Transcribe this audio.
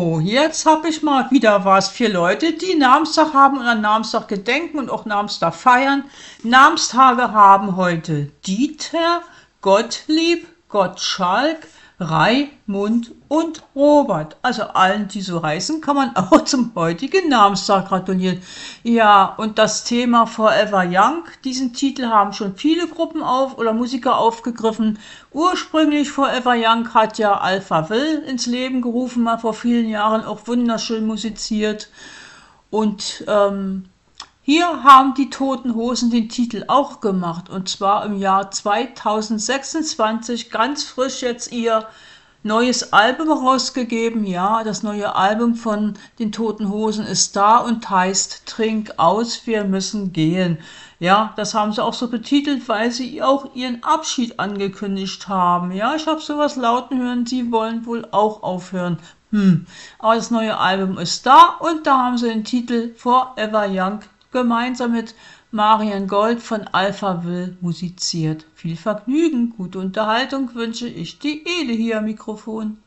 So, jetzt habe ich mal wieder was für Leute, die Namenstag haben und an Namenstag gedenken und auch Namenstag feiern. Namenstage haben heute Dieter, Gottlieb, Gottschalk, Raimund und Robert. Also allen, die so heißen, kann man auch zum heutigen Namenstag gratulieren. Ja, und das Thema Forever Young, diesen Titel haben schon viele Gruppen oder Musiker aufgegriffen. Ursprünglich Forever Young hat ja Alpha Will ins Leben gerufen, mal vor vielen Jahren, auch wunderschön musiziert. Und hier haben die Toten Hosen den Titel auch gemacht, und zwar im Jahr 2026, ganz frisch jetzt ihr neues Album rausgegeben. Ja, das neue Album von den Toten Hosen ist da und heißt Trink aus, wir müssen gehen. Ja, das haben sie auch so betitelt, weil sie auch ihren Abschied angekündigt haben. Ja, ich habe sowas lauten hören, sie wollen wohl auch aufhören. Aber das neue Album ist da und da haben sie den Titel Forever Young gemeinsam mit Marian Gold von Alpha Will musiziert. Viel Vergnügen, gute Unterhaltung wünsche ich, die Ele hier am Mikrofon.